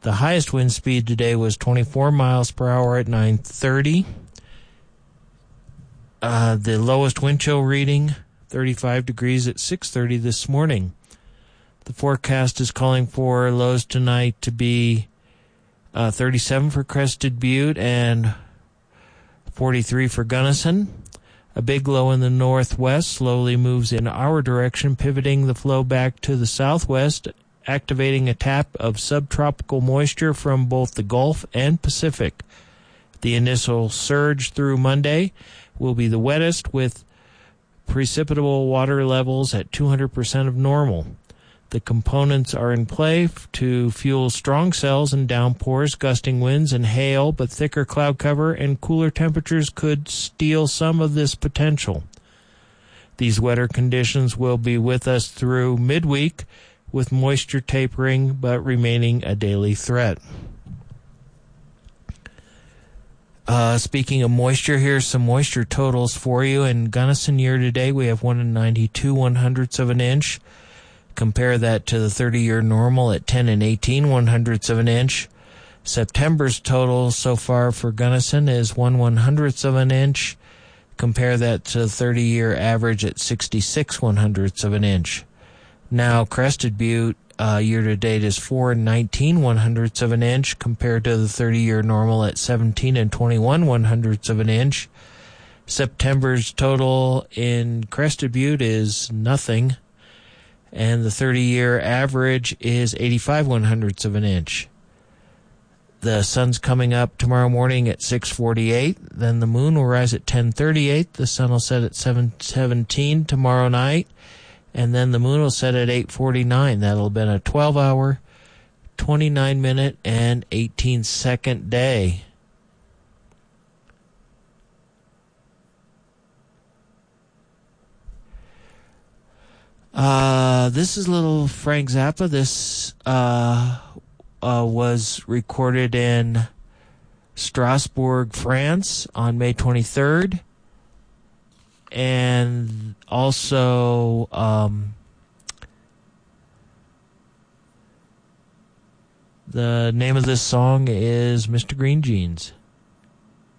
The highest wind speed today was 24 miles per hour at 9:30. The lowest wind chill reading, 35 degrees at 6:30 this morning. The forecast is calling for lows tonight to be 37 for Crested Butte and 43 for Gunnison. A big low in the northwest slowly moves in our direction, pivoting the flow back to the southwest, activating a tap of subtropical moisture from both the Gulf and Pacific. The initial surge through Monday will be the wettest, with precipitable water levels at 200% of normal. The components are in play to fuel strong cells and downpours, gusting winds and hail, but thicker cloud cover and cooler temperatures could steal some of this potential. These wetter conditions will be with us through midweek, with moisture tapering but remaining a daily threat. Speaking of moisture, here's some moisture totals for you. In Gunnison year-to-date, we have 1 in 92 100ths of an inch. Compare that to the 30-year normal at 10 and 18 100ths of an inch. September's total so far for Gunnison is 1 100th of an inch. Compare that to the 30-year average at 66 100ths of an inch. Now, Crested Butte year-to-date is 4 and 19 100ths of an inch, compared to the 30-year normal at 17 and 21 100ths of an inch. September's total in Crested Butte is nothing, and the 30-year average is 85 100ths of an inch. The sun's coming up tomorrow morning at 6:48. Then the moon will rise at 10:38. The sun will set at 7:17 tomorrow night. And then the moon will set at 8:49. That'll have been a 12-hour, 29-minute, and 18-second day. This is little Frank Zappa. This was recorded in Strasbourg, France on May 23rd. And also the name of this song is Mr. Green Jeans.